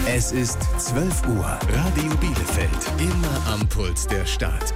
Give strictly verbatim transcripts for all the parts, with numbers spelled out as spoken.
Es ist zwölf Uhr. Radio Bielefeld. Immer am Puls der Stadt.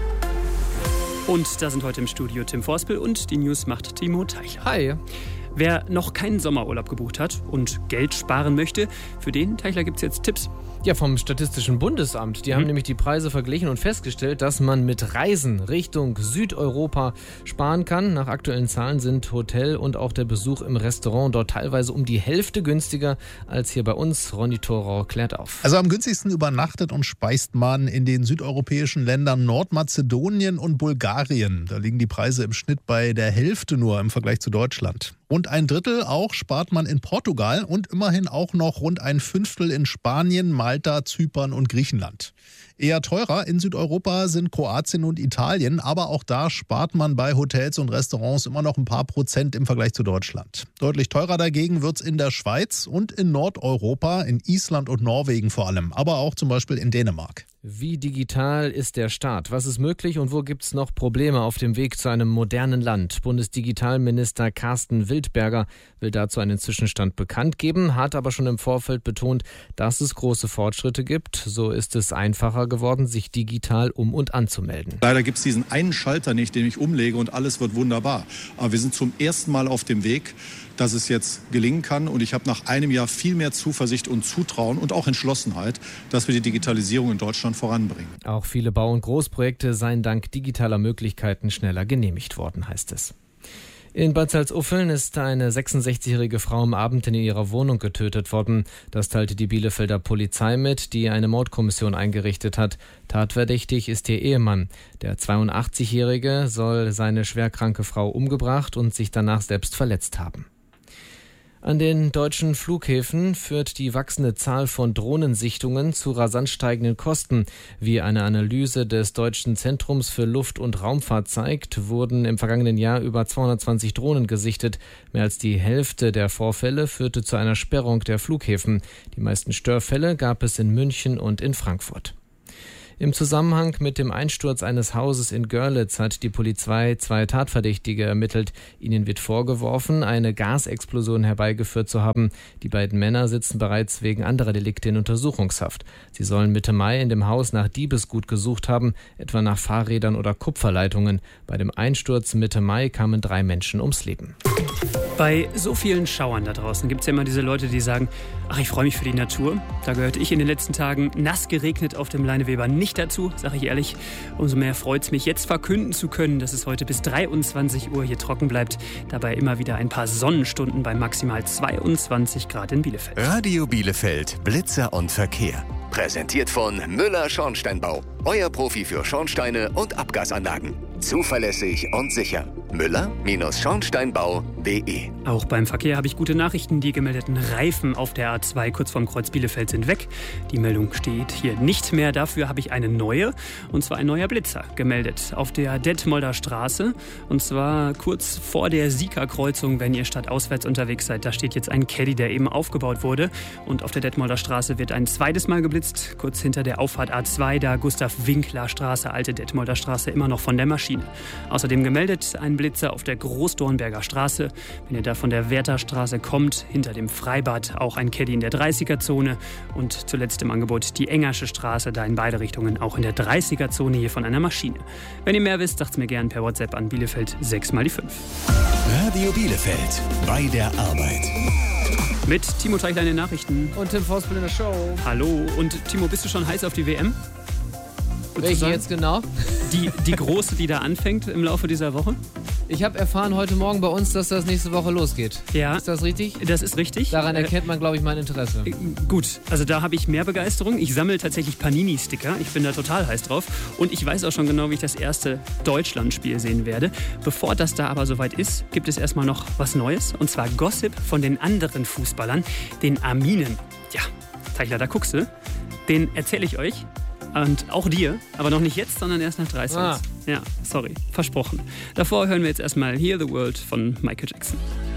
Und da sind heute im Studio Tim Vorspel und die News macht Timo Teichler. Hi. Wer noch keinen Sommerurlaub gebucht hat und Geld sparen möchte, für den, Teichler, gibt es jetzt Tipps. Ja, vom Statistischen Bundesamt. Die mhm. haben nämlich die Preise verglichen und festgestellt, dass man mit Reisen Richtung Südeuropa sparen kann. Nach aktuellen Zahlen sind Hotel und auch der Besuch im Restaurant dort teilweise um die Hälfte günstiger als hier bei uns. Ronny Thorau klärt auf. Also am günstigsten übernachtet und speist man in den südeuropäischen Ländern Nordmazedonien und Bulgarien. Da liegen die Preise im Schnitt bei der Hälfte nur im Vergleich zu Deutschland. Rund ein Drittel auch spart man in Portugal und immerhin auch noch rund ein Fünftel in Spanien, Malta, Zypern und Griechenland. Eher teurer in Südeuropa sind Kroatien und Italien, aber auch da spart man bei Hotels und Restaurants immer noch ein paar Prozent im Vergleich zu Deutschland. Deutlich teurer dagegen wird's in der Schweiz und in Nordeuropa, in Island und Norwegen vor allem, aber auch zum Beispiel in Dänemark. Wie digital ist der Staat? Was ist möglich und wo gibt es noch Probleme auf dem Weg zu einem modernen Land? Bundesdigitalminister Carsten Wildberger will dazu einen Zwischenstand bekannt geben, hat aber schon im Vorfeld betont, dass es große Fortschritte gibt. So ist es einfacher geworden, sich digital um- und anzumelden. Leider gibt es diesen einen Schalter nicht, den ich umlege und alles wird wunderbar. Aber wir sind zum ersten Mal auf dem Weg, dass es jetzt gelingen kann. Und ich habe nach einem Jahr viel mehr Zuversicht und Zutrauen und auch Entschlossenheit, dass wir die Digitalisierung in Deutschland voranbringen. Auch viele Bau- und Großprojekte seien dank digitaler Möglichkeiten schneller genehmigt worden, heißt es. In Bad Salzuffeln ist eine sechsundsechzigjährige Frau am Abend in ihrer Wohnung getötet worden. Das teilte die Bielefelder Polizei mit, die eine Mordkommission eingerichtet hat. Tatverdächtig ist ihr Ehemann. Der zweiundachtzigjährige soll seine schwerkranke Frau umgebracht und sich danach selbst verletzt haben. An den deutschen Flughäfen führt die wachsende Zahl von Drohnensichtungen zu rasant steigenden Kosten. Wie eine Analyse des Deutschen Zentrums für Luft- und Raumfahrt zeigt, wurden im vergangenen Jahr über zweihundertzwanzig Drohnen gesichtet. Mehr als die Hälfte der Vorfälle führte zu einer Sperrung der Flughäfen. Die meisten Störfälle gab es in München und in Frankfurt. Im Zusammenhang mit dem Einsturz eines Hauses in Görlitz hat die Polizei zwei Tatverdächtige ermittelt. Ihnen wird vorgeworfen, eine Gasexplosion herbeigeführt zu haben. Die beiden Männer sitzen bereits wegen anderer Delikte in Untersuchungshaft. Sie sollen Mitte Mai in dem Haus nach Diebesgut gesucht haben, etwa nach Fahrrädern oder Kupferleitungen. Bei dem Einsturz Mitte Mai kamen drei Menschen ums Leben. Bei so vielen Schauern da draußen gibt es ja immer diese Leute, die sagen, ach, ich freue mich für die Natur. Da gehörte ich in den letzten Tagen nass geregnet auf dem Leineweber nicht dazu, sage ich ehrlich. Umso mehr freut es mich, jetzt verkünden zu können, dass es heute bis dreiundzwanzig Uhr hier trocken bleibt. Dabei immer wieder ein paar Sonnenstunden bei maximal zweiundzwanzig Grad in Bielefeld. Radio Bielefeld, Blitzer und Verkehr. Präsentiert von Müller Schornsteinbau. Euer Profi für Schornsteine und Abgasanlagen. Zuverlässig und sicher. Müller Schornsteinbau punkt de. Auch beim Verkehr habe ich gute Nachrichten. Die gemeldeten Reifen auf der A zwei kurz vorm Kreuz Bielefeld sind weg. Die Meldung steht hier nicht mehr. Dafür habe ich eine neue, und zwar ein neuer Blitzer, gemeldet auf der Detmolder Straße. Und zwar kurz vor der Sieker-Kreuzung, wenn ihr stadtauswärts unterwegs seid. Da steht jetzt ein Caddy, der eben aufgebaut wurde. Und auf der Detmolder Straße wird ein zweites Mal geblitzt. Kurz hinter der Auffahrt A zwei, da Gustav-Winkler-Straße, alte Detmolder Straße, immer noch von der Maschine. Außerdem gemeldet ein Blitzer auf der Großdornberger Straße. Wenn ihr da von der Wertherstraße kommt, hinter dem Freibad auch ein Caddy in der dreißiger-Zone. Und zuletzt im Angebot die Engersche Straße, da in beide Richtungen auch in der dreißiger-Zone hier von einer Maschine. Wenn ihr mehr wisst, sagt's mir gern per WhatsApp an Bielefeld sechs mal die fünf. Radio Bielefeld, bei der Arbeit. Mit Timo Teichler in den Nachrichten. Und Tim Vorspel in der Show. Hallo. Und Timo, bist du schon heiß auf die W M? Welche jetzt genau? Die, die große, die da anfängt im Laufe dieser Woche? Ich habe erfahren heute Morgen bei uns, dass das nächste Woche losgeht. Ja. Ist das richtig? Das ist richtig. Daran erkennt man, glaube ich, mein Interesse. Äh, gut, also da habe ich mehr Begeisterung. Ich sammle tatsächlich Panini-Sticker. Ich bin da total heiß drauf. Und ich weiß auch schon genau, wie ich das erste Deutschlandspiel sehen werde. Bevor das da aber soweit ist, gibt es erstmal noch was Neues. Und zwar Gossip von den anderen Fußballern, den Arminen. Ja, Teichler, da guckst du. Den erzähle ich euch. Und auch dir, aber noch nicht jetzt, sondern erst nach drei Songs. Ah. Ja, sorry, versprochen. Davor hören wir jetzt erstmal Heal the World von Michael Jackson.